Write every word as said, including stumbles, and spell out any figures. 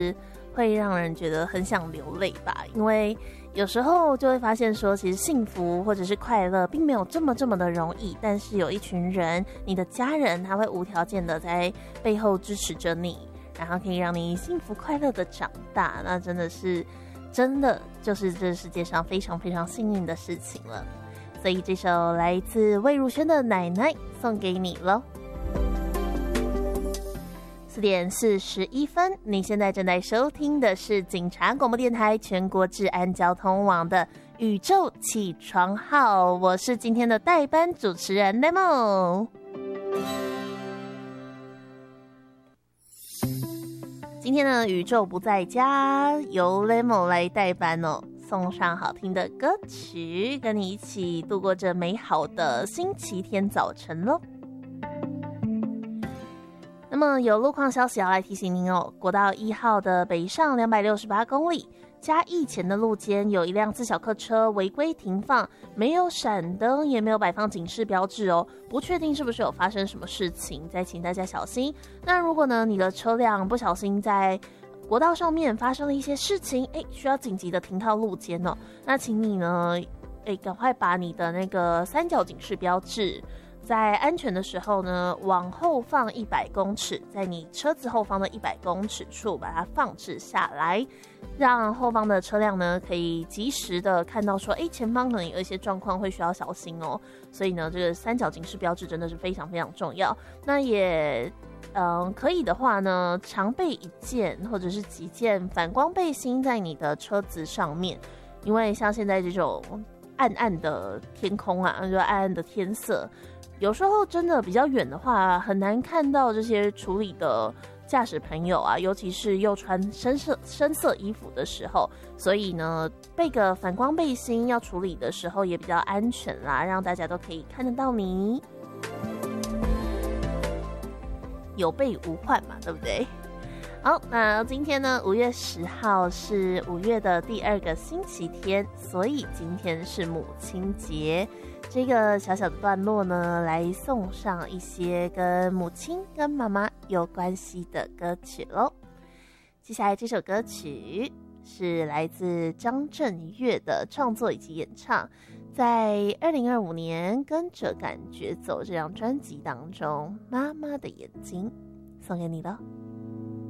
会让人觉得很想流泪吧，因为有时候就会发现说，其实幸福或者是快乐并没有这么这么的容易，但是有一群人，你的家人他会无条件的在背后支持着你，然后可以让你幸福快乐的长大，那真的是真的就是这世界上非常非常幸运的事情了。所以这首来自魏如萱的《奶奶》送给你咯。四点四十一分，你现在正在收听的是警察广播电台全国治安交通网的宇宙起床号，我是今天的代班主持人 Lemo。 今天的宇宙不在家，由 Lemo 来代班哦，送上好听的歌曲，跟你一起度过这美好的星期天早晨咯。那么有路况消息要来提醒您哦，国道一号的北上两百六十八公里，嘉义前的路肩有一辆自小客车违规停放，没有闪灯，也没有摆放警示标志哦，不确定是不是有发生什么事情，再请大家小心。那如果呢，你的车辆不小心在国道上面发生了一些事情，哎，需要紧急的停靠路肩哦，那请你呢，哎，赶快把你的那个三角警示标志，在安全的时候呢，往后放一百公尺，在你车子后方的一百公尺处把它放置下来，让后方的车辆呢可以及时的看到说，哎，前方可能有一些状况会需要小心哦。所以呢，这个三角警示标志真的是非常非常重要。那也，嗯，可以的话呢，常备一件或者是几件反光背心在你的车子上面，因为像现在这种暗暗的天空啊，就暗暗的天色。有时候真的比较远的话，很难看到这些处理的驾驶朋友啊，尤其是又穿深色深色衣服的时候，所以呢，备个反光背心要处理的时候也比较安全啦，让大家都可以看得到你。有备无患嘛，对不对？好，那今天呢，五月十号是五月的第二个星期天，所以今天是母亲节。这个小小的段落呢，来送上一些跟母亲跟妈妈有关系的歌曲咯。接下来这首歌曲是来自张震岳的创作以及演唱，在二零二五年《跟着感觉走》这张专辑当中，《妈妈的眼睛》送给你了。